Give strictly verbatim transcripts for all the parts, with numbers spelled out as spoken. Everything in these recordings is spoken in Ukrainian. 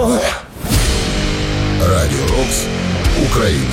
Радіо Рокс, Україна.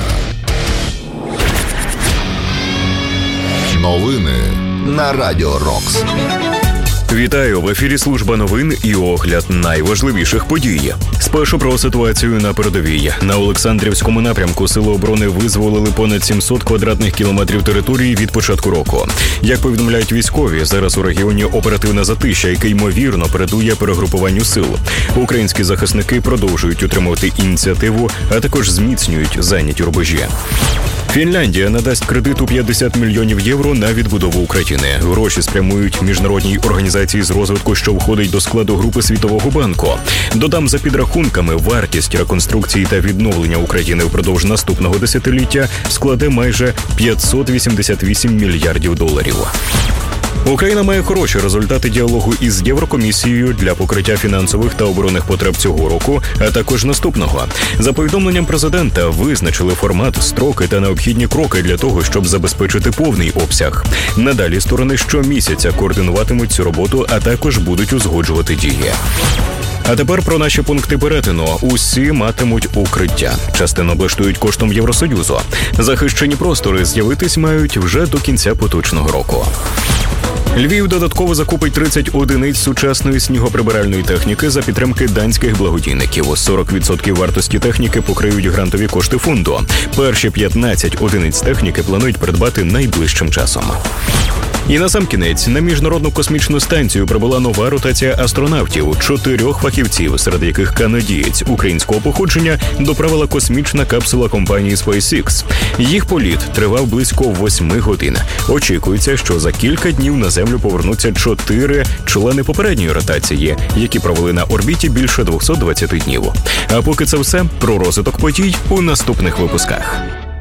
Новини на Радіо Рокс. Вітаю! В ефірі служба новин і огляд найважливіших подій. Спершу про ситуацію на передовій. На Олександрівському напрямку Сили оборони визволили понад сімсот квадратних кілометрів території від початку року. Як повідомляють військові, зараз у регіоні оперативна затища, яка ймовірно передує перегрупуванню сил. Українські захисники продовжують утримувати ініціативу, а також зміцнюють зайняті рубежі. Фінляндія надасть кредит у п'ятдесят мільйонів євро на відбудову України. Гроші спрямують міжнародній організації з розвитку, що входить до складу групи Світового банку. Додам, за підрахунками, вартість реконструкції та відновлення України впродовж наступного десятиліття складе майже п'ятсот вісімдесят вісім мільярдів доларів. Україна має хороші результати діалогу із Єврокомісією для покриття фінансових та оборонних потреб цього року, а також наступного. За повідомленням президента, визначили формат, строки та необхідні кроки для того, щоб забезпечити повний обсяг. Надалі сторони щомісяця координуватимуть цю роботу, а також будуть узгоджувати дії. А тепер про наші пункти перетину. Усі матимуть укриття. Частину облаштують коштом Євросоюзу. Захищені простори з'явитись мають вже до кінця поточного року. Львів додатково закупить тридцять одиниць сучасної снігоприбиральної техніки за підтримки данських благодійників. сорок відсотків вартості техніки покриють грантові кошти фонду. Перші п'ятнадцять одиниць техніки планують придбати найближчим часом. І насамкінець, на Міжнародну космічну станцію прибула нова ротація астронавтів. Чотирьох фахівців, серед яких канадієць українського походження, доправила космічна капсула компанії SpaceX. Їх політ тривав близько восьми годин. Очікується, що за кілька днів на Землю повернуться чотири члени попередньої ротації, які провели на орбіті більше двісті двадцять днів. А поки це все, про розвиток подій у наступних випусках.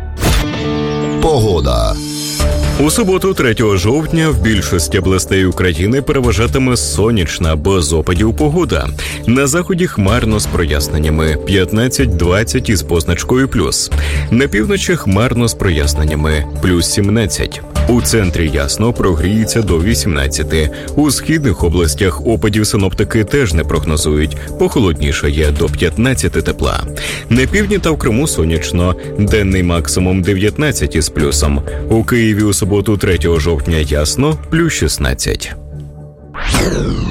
Погода. У суботу, третього жовтня, в більшості областей України переважатиме сонячна, без опадів погода. На заході хмарно з проясненнями – п'ятнадцять двадцять із позначкою плюс. На півночі хмарно з проясненнями – плюс сімнадцять. У центрі ясно, прогріється до вісімнадцяти. У східних областях опадів синоптики теж не прогнозують. Похолоднішає до п'ятнадцяти тепла. На півдні та в Криму сонячно. Денний максимум дев'ятнадцять із плюсом. У Києві у суботу, третього жовтня, ясно, плюс шістнадцять.